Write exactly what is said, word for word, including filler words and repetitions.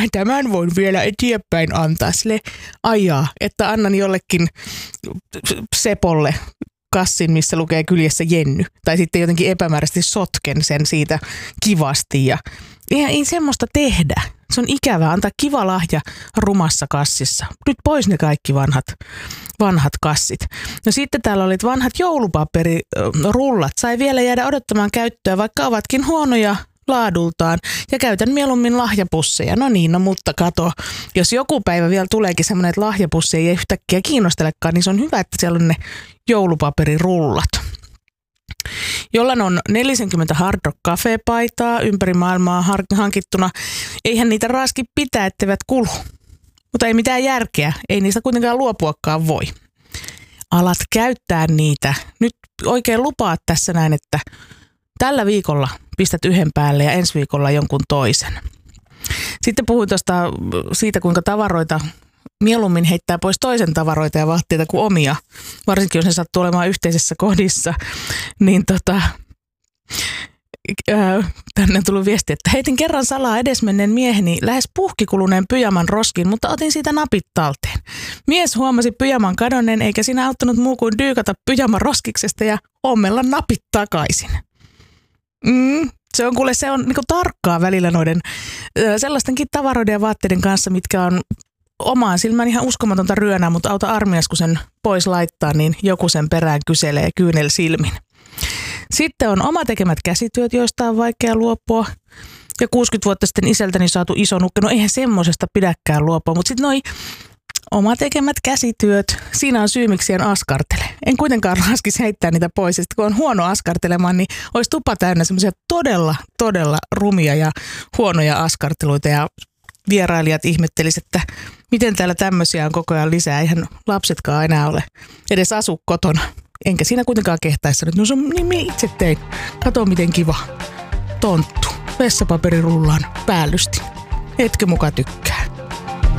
tämän voin vielä eteenpäin antaa. Sille ajaa, että annan jollekin Sepolle kassin, missä lukee kyljessä Jenny. Tai sitten jotenkin epämääräisesti sotken sen siitä kivasti. Ja ei, ei semmoista tehdä. Se on ikävää antaa kiva lahja rumassa kassissa. Nyt pois ne kaikki vanhat, vanhat kassit. No sitten täällä oli vanhat joulupaperirullat. Sai vielä jäädä odottamaan käyttöä, vaikka ovatkin huonoja laadultaan. Ja käytän mieluummin lahjapusseja. No niin, no mutta kato. Jos joku päivä vielä tuleekin semmoinen, että lahjapusseja ei yhtäkkiä kiinnostelekaan, niin se on hyvä, että siellä on ne joulupaperirullat. Jollain on neljäkymmentä Hard Rock Cafe-paitaa ympäri maailmaa hankittuna. Eihän niitä raaski pitää, etteivät kulu. Mutta ei mitään järkeä. Ei niistä kuitenkaan luopuakaan voi. Alat käyttää niitä. Nyt oikein lupaat tässä näin, että tällä viikolla pistät yhden päälle ja ensi viikolla jonkun toisen. Sitten puhuin tuosta siitä, kuinka tavaroita mieluummin heittää pois toisen tavaroita ja vaatteita kuin omia, varsinkin jos ne sattuu olemaan yhteisessä kodissa, niin tota, ää, tänne on tullut viesti, että heitin kerran salaa edesmenneen mieheni lähes puhkikuluneen pyjaman roskiin, mutta otin siitä napit talteen. Mies huomasi pyjaman kadonneen, eikä siinä auttanut muu kuin dyykata pyjaman roskiksesta ja ommella napit takaisin. Mm. Se on kuule, se on niinku tarkkaa välillä noiden sellaistenkin tavaroiden ja vaatteiden kanssa, mitkä on omaan silmään ihan uskomatonta ryönää, mutta auta armias, kun sen pois laittaa, niin joku sen perään kyselee kyynel silmin. Sitten on oma tekemät käsityöt, joista on vaikea luopua. Ja kuusikymmentä vuotta sitten isältäni saatu iso nukke, no eihän semmoisesta pidäkään luopua, mutta sitten noi oma tekemät käsityöt, siinä on syy, miksi en askartele. En kuitenkaan raskisi heittää niitä pois. Ja sitten kun on huono askartelemaan, niin olisi tupa täynnä semmoisia todella, todella rumia ja huonoja askarteluita. Ja vierailijat ihmettelisivät, että miten täällä tämmöisiä on koko ajan lisää. Eihän lapsetkaan enää ole edes asu kotona. Enkä siinä kuitenkaan kehtaisi, että no se on niin itse tein. Kato miten kiva. Tonttu. Vessapaperirullaan päällysti. Etkö muka tykkää?